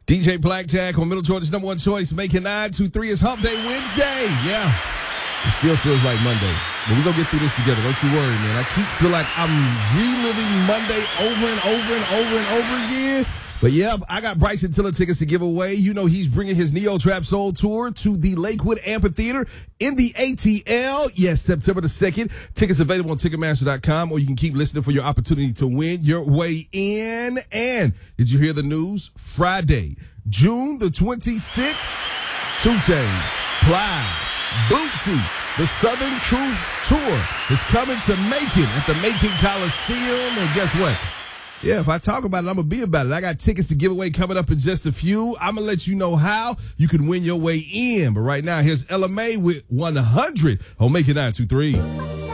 DJ Blackjack on Middle Georgia's number one choice, making 923 is Hump Day Wednesday. Yeah, it still feels like Monday, but we're going to get through this together. Don't you worry, man. I feel like I'm reliving Monday over and over and over and over again. But yeah, I got Bryson Tiller tickets to give away. You know he's bringing his Neo Trap Soul tour to the Lakewood Amphitheater in the ATL. Yes, September the 2nd. Tickets available on Ticketmaster.com, or you can keep listening for your opportunity to win your way in. And did you hear the news? Friday, June the 26th, 2 Chainz, Plies, Bootsy, the Southern Truth Tour is coming to Macon at the Macon Coliseum. And guess what? Yeah, if I talk about it, I'm going to be about it. I got tickets to give away coming up in just a few. I'm going to let you know how you can win your way in. But right now, here's LMA with 100 on Make It 923.